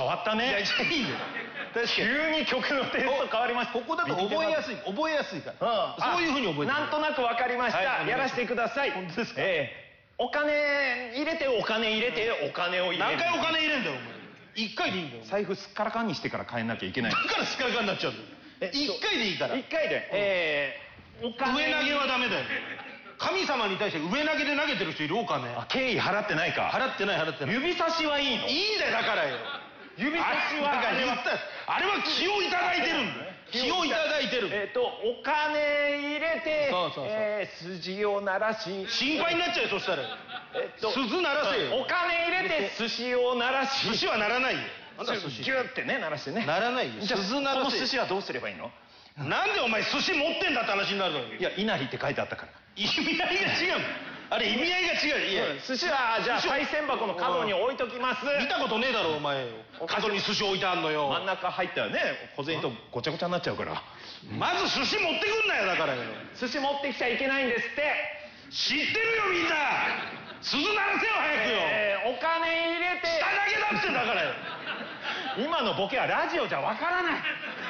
変わったね。 いや、いいよ。 急に曲のテイスト変わりました。 ここだと覚えやすいから。そういうふうに覚えて。 なんとなくわかりました。やらせてください。 本当ですか？ お金入れて、お金入れて、お金を入れる。 何回お金入れんだよ、お前。1回でいいんだよ。 財布すっからかんにしてから変えなきゃいけない。 だからすっからかんになっちゃうんだよ。1回でいいから。 1回で。お金。 上投げはダメだよ。神様に対して上投げで投げてる人いる？お金。 敬意払ってないか。 払ってない。 指差しはいいの？ いいんだよ、だからよ。 指差しはあれは気をいただいてるんだよ。気をいただいてる。 お金入れて、筋を鳴らし。 心配になっちゃうよ、そしたら。鈴鳴らせよ。 お金入れて寿司を鳴らし。 寿司は鳴らないよ。 ギューってね、鳴らしてね。 鳴らないよ。鈴鳴らせ。 この寿司はどうすればいいの？ なんでお前寿司持ってんだって話になるのよ。 いや、稲荷って書いてあったから。 意味合いが違う。あれ意味合いが違う。いや、 寿司はじゃあ賽銭箱の角に置いときます。 見たことねえだろお前。角に寿司置いてあんのよ。 真ん中入ったらね、小銭とごちゃごちゃになっちゃうから。 まず寿司持ってくんなよ、だからよ。 寿司持ってきちゃいけないんですって。 知ってるよ、みんな。鈴鳴らせよ、早くよ。 お金入れて。 下だけだってだからよ。 今のボケはラジオじゃわからない。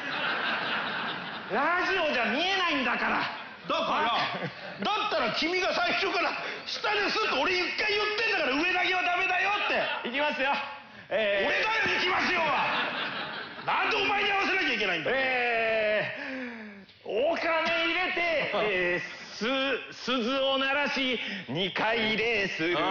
ラジオじゃ見えないんだから。 だったら君が最初から下ですって俺一回言ってんだから、上投げはダメだよって。 いきますよ。 俺だよ、行きますよは。なんでお前に合わせなきゃいけないんだ。 お金入れて、鈴を鳴らし2回礼する。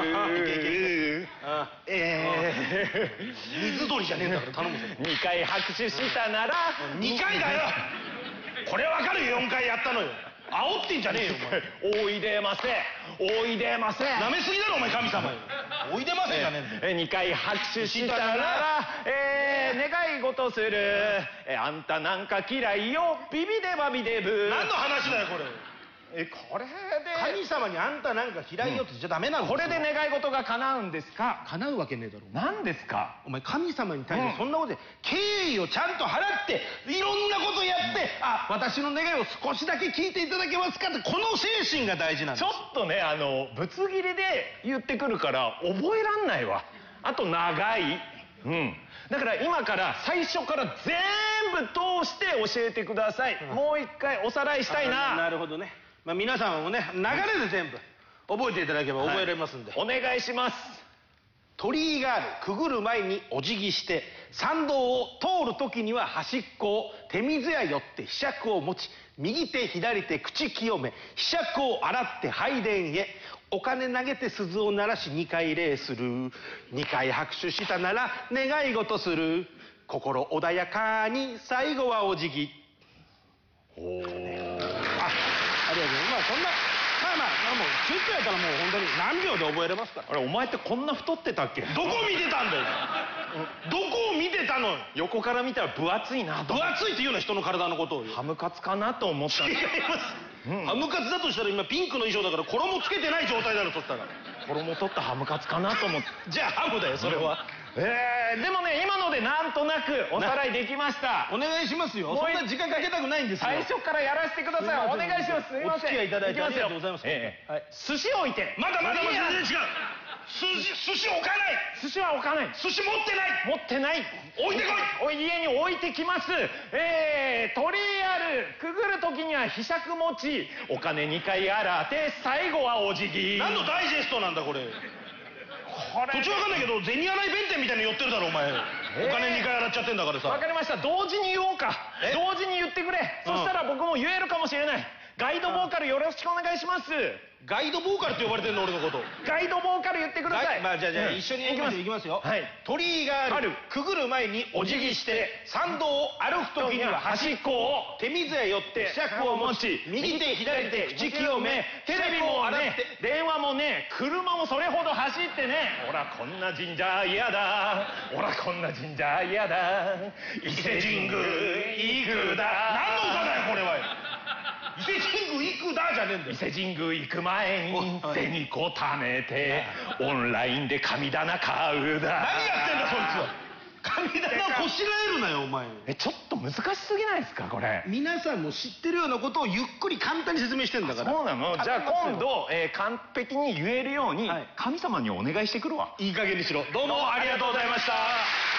水鳥じゃねえんだから頼むぞ。 2回拍手したなら。 2回だよ。これわかるよ、4回やったのよ。煽ってんじゃねえよ、お前。 おいでませ。おいでませ。 なめすぎだろ、お前、神様よ。おいでませじゃねえんだよ。 2回拍手したなら、願い事する。あんたなんか嫌いよ、ビビデバビデブ。 何の話だよ、これ。 これで神様にあんたなんか嫌いよって言っちゃダメなんですよ。 これで願い事が叶うんですか？ 叶うわけねえだろ。 何ですか？ お前、神様に対してそんなことで敬意をちゃんと払っていろんなことやって、私の願いを少しだけ聞いていただけますかって、この精神が大事なんです。 ちょっとね、ぶつ切りで言ってくるから覚えらんないわ。あと長い。だから今から最初から全部通して教えてください。もう一回おさらいしたいな。 なるほどね。皆さんもね、流れで全部覚えていただければ覚えられますんで。 お願いします。 鳥居がある。くぐる前にお辞儀して、参道を通る時には端っこを手水やよって柄杓を持ち、右手左手口清め、柄杓を洗って拝殿へ。お金投げて鈴を鳴らし2回礼する。2回拍手したなら願い事する。心穏やかに最後はお辞儀。ありがとうございます。そんなもうちょっとやったらもう本当に何秒で覚えれますから。 あれ、お前ってこんな太ってたっけ？ どこ見てたんだよ。どこを見てたのよ。 横から見たら分厚いなと。 分厚いって言うな、人の体のことを。 ハムカツかなと思った。 違います。ハムカツだとしたら今ピンクの衣装だから衣つけてない状態だろ、そしたら。 衣取ったハムカツかなと思って。 じゃあハムだよ、それは。 でもね、今のでなんとなくおさらいできました。 お願いしますよ。そんな時間かけたくないんですよ。 最初からやらせてください。お願いします。すみません。 お付き合いいただいてありがとうございます。 寿司置いて。 まだ全然違う。寿司置かない。 寿司は置かない。 寿司持ってない。 持ってない。 置いてこい。 家に置いてきます。鳥居ある。くぐる時には柄杓持ち。お金2回洗って、最後はお辞儀。 何のダイジェストなんだこれ。途中わかんないけど銭洗弁天みたいに寄ってるだろお前。お金2回洗っちゃってんだからさ。 わかりました。同時に言おうか。同時に言ってくれ。そしたら僕も言えるかもしれない。ガイドボーカルよろしくお願いします。 ガイドボーカルって呼ばれてんの俺のこと。 ガイドボーカル言ってください。 じゃあ一緒にいきますよ。鳥居がある。くぐる前にお辞儀して、参道を歩く時には端っこを手水へ寄って柄杓を持ち、右手左手口清め、テレビもね、電話もね、車もそれほど走ってね。ほらこんな神社嫌だ。ほらこんな神社嫌だ。伊勢神宮行くだ。 何の歌だよこれは。伊勢神宮行くだじゃねえんだよ。 伊勢神宮行く前に銭こ貯めてオンラインで神棚買うだ。 何やってんだそいつは。神棚こしらえるなよお前。 ちょっと難しすぎないですかこれ。 皆さんも知ってるようなことをゆっくり簡単に説明してんだから。 そうなの。じゃあ今度完璧に言えるように神様にお願いしてくるわ。 いい加減にしろ。どうもありがとうございました。